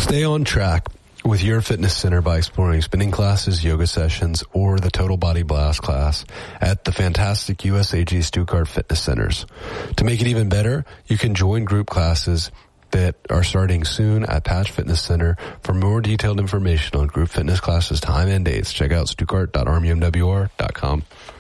Stay on track with your fitness center by exploring spinning classes, yoga sessions, or the Total Body Blast class at the fantastic USAG Stuttgart Fitness Centers. To make it even better, you can join group classes that are starting soon at Patch Fitness Center. For more detailed information on group fitness classes, time and dates, check out stuttgart.rmumwr.com.